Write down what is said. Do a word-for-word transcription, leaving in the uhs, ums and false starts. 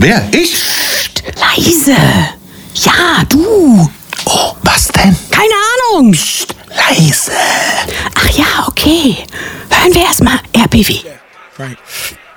Wer? Ich? Psst, leise. Ja, du. Oh, was denn? Keine Ahnung. Psst. Leise. Ach ja, okay. Hören wir erstmal R B W. Right.